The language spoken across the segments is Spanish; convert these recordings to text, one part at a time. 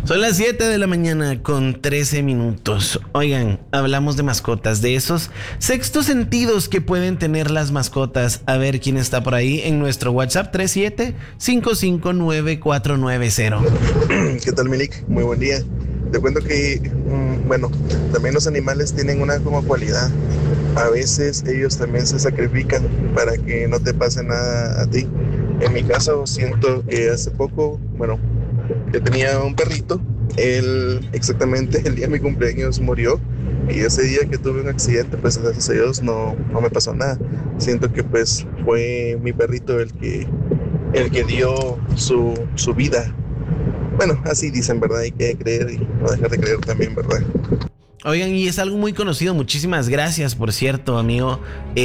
Son las 7 de la mañana con 13 minutos. Oigan, hablamos de mascotas, de esos sextos sentidos que pueden tener las mascotas. A ver quién está por ahí en nuestro WhatsApp 37-559-490. ¿Qué tal, Milik? Muy buen día. Te cuento que, también los animales tienen una como cualidad. A veces ellos también se sacrifican para que no te pase nada a ti. En mi caso, siento que hace poco, yo tenía un perrito. Él exactamente el día de mi cumpleaños murió. Y ese día que tuve un accidente, pues gracias a Dios no me pasó nada. Siento que pues fue mi perrito el que dio su vida. Bueno, así dicen, ¿verdad? Hay que creer y no dejar de creer también, ¿verdad? Oigan, y es algo muy conocido. Muchísimas gracias, por cierto, amigo.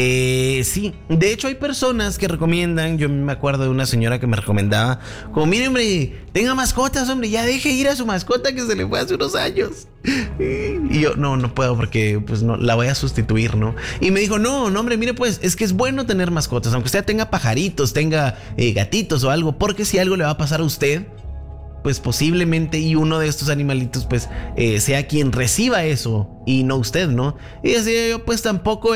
Sí, de hecho hay personas que recomiendan. Yo me acuerdo de una señora que me recomendaba, como, mire, hombre, tenga mascotas, hombre, ya deje ir a su mascota que se le fue hace unos años. Y yo, no puedo porque pues no, la voy a sustituir, ¿no? Y me dijo, no, hombre, mire, pues es que es bueno tener mascotas, aunque usted tenga pajaritos, tenga gatitos o algo, porque si algo le va a pasar a usted, pues posiblemente y uno de estos animalitos pues sea quien reciba eso y no usted, ¿no? Y así yo pues tampoco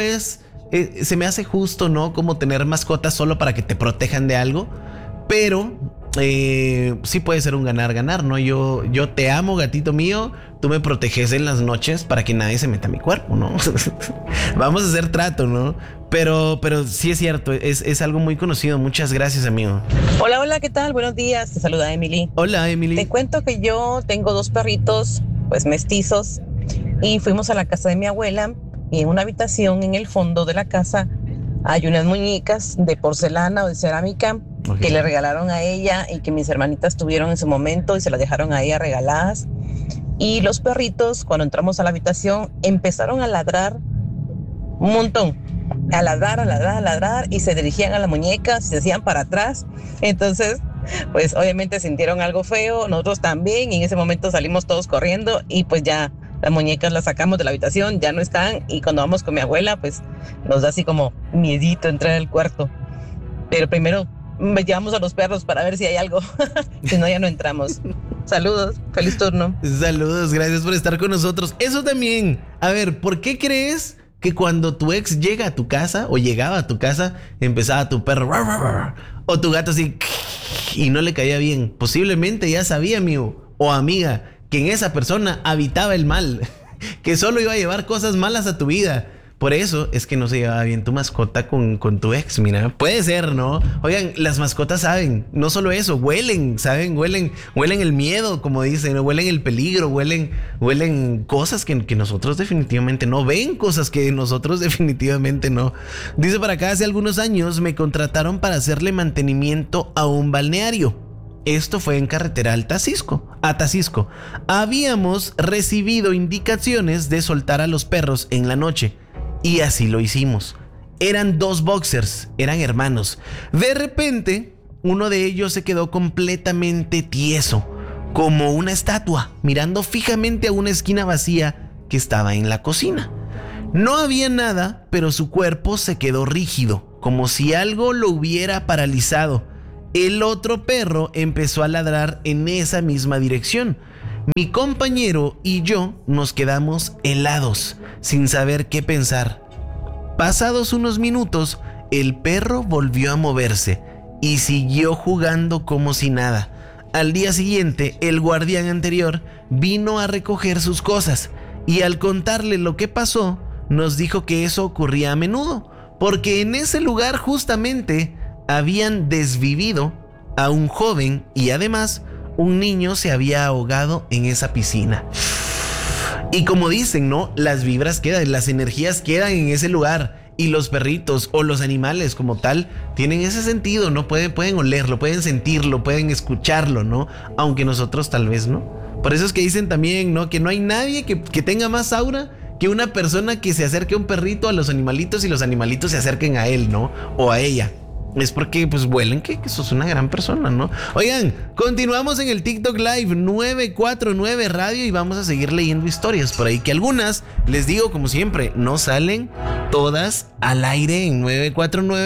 se me hace justo, ¿no? Como tener mascotas solo para que te protejan de algo, pero sí puede ser un ganar-ganar, ¿no? Yo te amo, gatito mío, tú me proteges en las noches para que nadie se meta a mi cuerpo, ¿no? Vamos a hacer trato, ¿no? Pero sí es cierto, es algo muy conocido. Muchas gracias, amigo. Hola, ¿qué tal? Buenos días, te saluda Emily. Hola, Emily. Te cuento que yo tengo 2 perritos, pues mestizos, y fuimos a la casa de mi abuela, y en una habitación en el fondo de la casa hay unas muñecas de porcelana o de cerámica que le regalaron a ella y que mis hermanitas tuvieron en su momento y se las dejaron a ella regaladas. Y los perritos, cuando entramos a la habitación, empezaron a ladrar un montón. A ladrar y se dirigían a la muñeca, se hacían para atrás. Entonces, pues obviamente sintieron algo feo, nosotros también, y en ese momento salimos todos corriendo y pues ya las muñecas las sacamos de la habitación, ya no están, y cuando vamos con mi abuela, pues nos da así como miedito entrar al cuarto. Pero primero llevamos a los perros para ver si hay algo, si no ya no entramos. Saludos, feliz turno. Saludos, gracias por estar con nosotros. Eso también, a ver, ¿por qué crees que cuando tu ex llega a tu casa o llegaba a tu casa, empezaba tu perro o tu gato así y no le caía bien? Posiblemente ya sabía, amigo o amiga, que en esa persona habitaba el mal, que solo iba a llevar cosas malas a tu vida. Por eso es que no se llevaba bien tu mascota con tu ex, mira. Puede ser, ¿no? Oigan, las mascotas saben, no solo eso, huelen, ¿saben? Huelen el miedo, como dicen, huelen el peligro, huelen cosas que nosotros definitivamente no, ven cosas que nosotros definitivamente no. Dice por acá, hace algunos años me contrataron para hacerle mantenimiento a un balneario. Esto fue en carretera a Tacisco. Habíamos recibido indicaciones de soltar a los perros en la noche. Y así lo hicimos. Eran 2 boxers, eran hermanos. De repente, uno de ellos se quedó completamente tieso, como una estatua, mirando fijamente a una esquina vacía que estaba en la cocina. No había nada, pero su cuerpo se quedó rígido, como si algo lo hubiera paralizado. El otro perro empezó a ladrar en esa misma dirección. Mi compañero y yo nos quedamos helados, sin saber qué pensar. Pasados unos minutos, el perro volvió a moverse y siguió jugando como si nada. Al día siguiente, el guardián anterior vino a recoger sus cosas y al contarle lo que pasó, nos dijo que eso ocurría a menudo, porque en ese lugar justamente habían desvivido a un joven y además un niño se había ahogado en esa piscina. Y como dicen, ¿no? Las vibras quedan, las energías quedan en ese lugar. Y los perritos o los animales como tal tienen ese sentido, ¿no? Pueden olerlo, pueden sentirlo, pueden escucharlo, ¿no? Aunque nosotros tal vez no. Por eso es que dicen también, ¿no? Que no hay nadie que tenga más aura que una persona que se acerque a un perrito, a los animalitos, y los animalitos se acerquen a él, ¿no? O a ella. Es porque pues huelen que sos una gran persona, ¿no? Oigan, continuamos en el TikTok Live 949 Radio y vamos a seguir leyendo historias por ahí, que algunas, les digo como siempre, no salen todas al aire en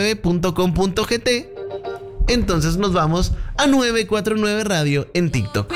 949.com.gt. Entonces nos vamos a 949 Radio en TikTok.